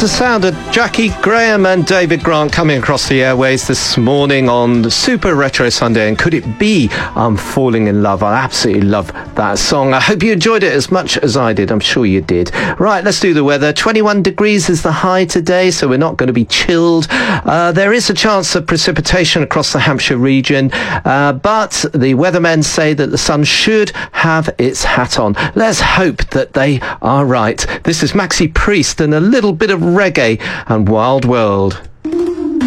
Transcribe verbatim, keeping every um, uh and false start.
the sound of Jackie Graham and David Grant coming across the airways this morning on Super Retro Sunday. And could it be I'm Falling in Love? I absolutely love that song. I hope you enjoyed it as much as I did. I'm sure you did. Right, let's do the weather. twenty-one degrees is the high today, so we're not going to be chilled. Uh, there is a chance of precipitation across the Hampshire region, uh, but the weathermen say that the sun should have its hat on. Let's hope that they are right. This is Maxi Priest and a little bit of reggae and Wild World.